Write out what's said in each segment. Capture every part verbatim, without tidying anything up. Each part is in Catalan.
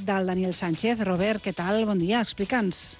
del Daniel Sánchez. Robert, què tal? Bon dia, explica'ns.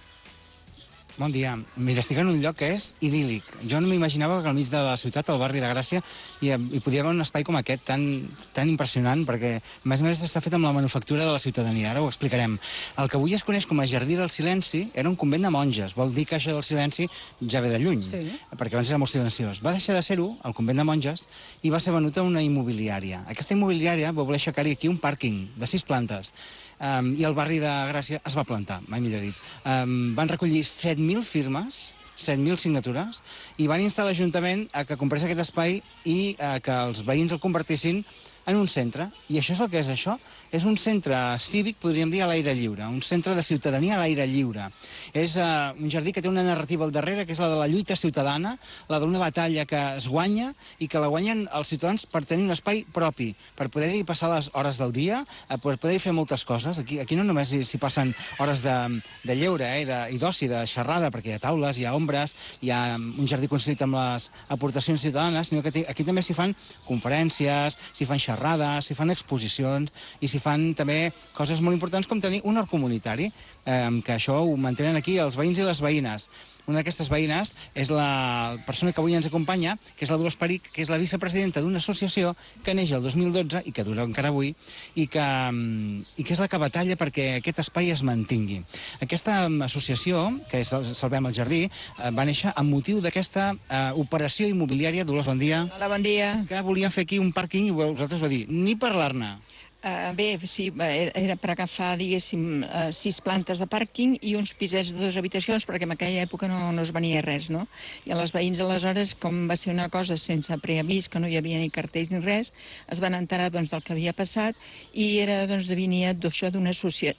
Bon dia. Mira, estic en un lloc que és idíl·lic. Jo no m'imaginava que al mig de la ciutat, al barri de Gràcia, hi, hi podia haver un espai com aquest, tan, tan impressionant, perquè, a més a més, està fet amb la manufactura de la ciutadania. Ara ho explicarem. El que avui es coneix com a Jardí del Silenci era un convent de monges. Vol dir que això del silenci ja ve de lluny, sí. perquè abans era molt silenciós. Va deixar de ser-ho, el convent de monges, i va ser venut a una immobiliària. Aquesta immobiliària va voler aixecar-hi aquí un pàrquing de sis plantes. Um, i el barri de Gràcia es va plantar, mai millor dit. Um, van recollir set mil firmes, set mil signatures, i van instar l'Ajuntament a que comprés aquest espai i a que els veïns el convertissin en un centre. I això és el que és això? És un centre cívic, podríem dir, a l'aire lliure, un centre de ciutadania a l'aire lliure. És uh, un jardí que té una narrativa al darrere, que és la de la lluita ciutadana, la d'una batalla que es guanya i que la guanyen els ciutadans per tenir un espai propi, per poder-hi passar les hores del dia, per poder-hi fer moltes coses. Aquí, aquí no només s'hi passen hores de, de lleure eh, de, i d'oci, de xerrada, perquè hi ha taules, hi ha ombres, hi ha un jardí construït amb les aportacions ciutadanes, sinó que aquí també s'hi fan conferències, s'hi fan xerrades, s'hi fan exposicions i s'hi fan també coses molt importants com tenir un hort comunitari, eh, que això ho mantenen aquí els veïns i les veïnes. Una d'aquestes veïnes és la persona que avui ens acompanya, que és la Dolors Peric, que és la vicepresidenta d'una associació que neix el dos mil dotze i que dura encara avui, i que, i que és la que batalla perquè aquest espai es mantingui. Aquesta associació, que és Salvem el Jardí, va néixer amb motiu d'aquesta eh, operació immobiliària. Dolors, bon dia. Hola, bon dia. Que volien fer aquí un pàrquing i vosaltres vau dir, ni parlar-ne. Uh, bé, sí, era per agafar, diguéssim, uh, sis plantes de pàrquing i uns pisets de dues habitacions, perquè en aquella època no, no es venia res, no? I els veïns, aleshores, com va ser una cosa sense preavís, que no hi havia ni cartells ni res, es van enterar doncs, del que havia passat i era, doncs, venia d'això d'una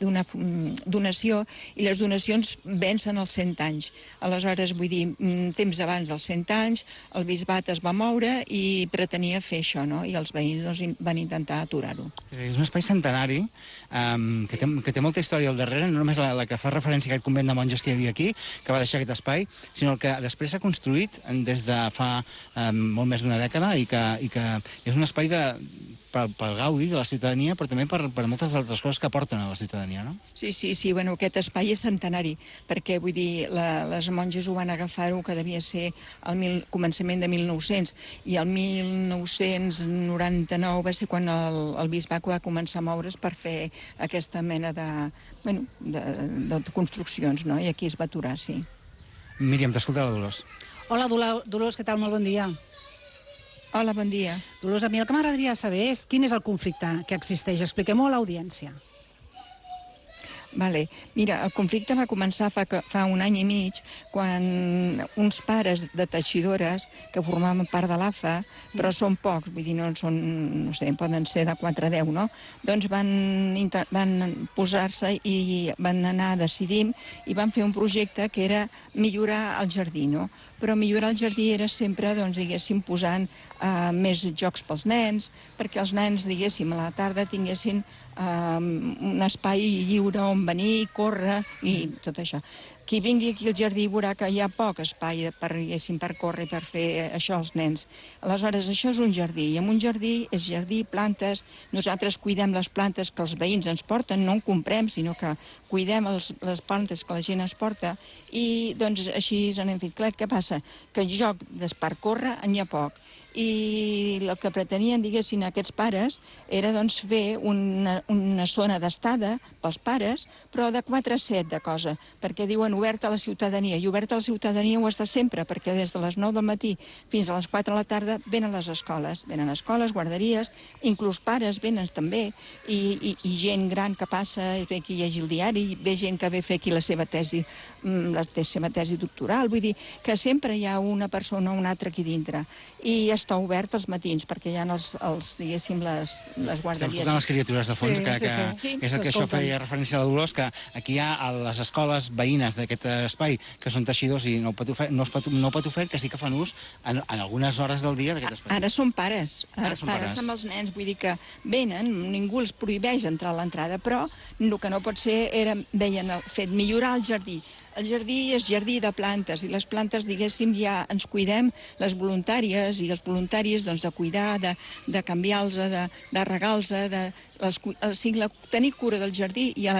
donació, i les donacions vencen els cent anys. Aleshores, vull dir, temps abans dels cent anys, el bisbat es va moure i pretenia fer això, no? I els veïns doncs, van intentar aturar-ho. És un espai centenari um, que, té, que té molta història al darrere, no només la, la que fa referència a aquest convent de monges que hi havia aquí, que va deixar aquest espai, sinó el que després s'ha construït des de fa um, molt més d'una dècada i que, i que és un espai de, pel, pel gaudi de la ciutadania, però també per, per moltes altres coses que aporten a la ciutadania, no? Sí, sí, sí, bueno, aquest espai és centenari, perquè, vull dir, la, les monges ho van agafar-ho, que devia ser al mil, començament de mil nou-cents, i el mil nou-cents noranta-nou va ser quan el, el bisbat va començar a moure's per fer aquesta mena de, bueno, de, de construccions, no? I aquí es va aturar, sí. Míriam, t'escolta la Dolors. Hola, Dolors, què tal? Molt bon dia. Hola, bon dia. Dolors, a mi el que m'agradaria saber és quin és el conflicte que existeix. Expliquem-ho a l'audiència. Vale. Mira, el conflicte va començar fa, fa un any i mig, quan uns pares de teixidores que formaven part de l'A F A, però són pocs, vull dir, no són, no sé, poden ser de quatre a deu, no? Doncs van, van posar-se i van anar decidint i van fer un projecte que era millorar el jardí, no? Però millorar el jardí era sempre, doncs, diguéssim, posant uh, més jocs pels nens, perquè els nens, diguéssim, a la tarda tinguessin uh, un espai lliure on venir, córrer i tot això. Qui vingui aquí al jardí veurà que hi ha poc espai per, per córrer i per fer això als nens. Aleshores, això és un jardí, i en un jardí és jardí, plantes, nosaltres cuidem les plantes que els veïns ens porten, no en comprem, sinó que cuidem els, les plantes que la gent ens porta, i doncs així anem fet. Clar, què passa? Que joc per córrer n'hi ha poc. I el que pretenien, diguessin, aquests pares era doncs fer una, una zona d'estada pels pares, però de quatre a set de cosa, perquè diuen oberta a la ciutadania, i oberta a la ciutadania ho està sempre, perquè des de les nou del matí fins a les quatre de la tarda venen les escoles, venen escoles, guarderies, inclús pares venen també, i, i, i gent gran que passa, i ve aquí llegir el diari, i ve gent que ve a fer aquí la seva tesi, la seva tesi doctoral, vull dir que sempre hi ha una persona o una altra aquí dintre, i està obert els matins, perquè hi ha els, els diguéssim, les, les guarderies. Estem portant les criatures de fons, sí, que, sí, que, sí. sí, que és el que això feia referència a la Dolors, que aquí hi ha a les escoles veïnes d'aquest espai, que són teixidors i no, pot fer, no, pot, no pot fer, que sí que fan ús en, en algunes hores del dia d'aquest espai. Ara són pares, ara són pares, pares amb els nens, vull dir que venen, ningú els prohibeix entrar a l'entrada, però el que no pot ser era, deien, el fet millorar el jardí. El jardí és jardí de plantes, i les plantes, diguéssim, ja ens cuidem, les voluntàries i els voluntaris, doncs, de cuidar, de, de canviar-los, de, de regar-los, de, les, o sigui, tenir cura del jardí, i a la